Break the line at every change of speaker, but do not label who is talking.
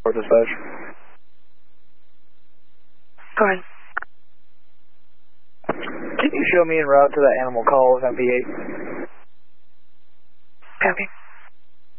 for dispatch.
Go ahead.
Can you show me en route to that animal call with MP8?